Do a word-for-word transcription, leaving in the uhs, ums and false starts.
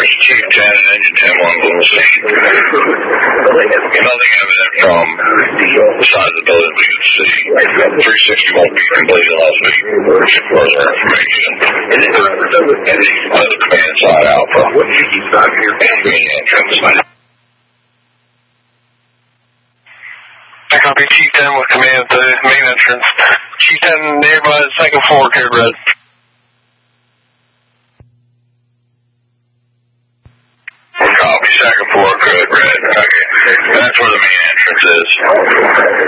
There's Chief ten and Engine ten one on the scene. Nothing evident from the side of the building we can see. three sixty-one beat completed last week. Further information. On the command side Alpha. What did you keep out here? Main entrance. I copy Chief ten with command at the main entrance. Chief ten nearby the second floor, code red. Copy, second floor, code red. Okay, that's where the main entrance is.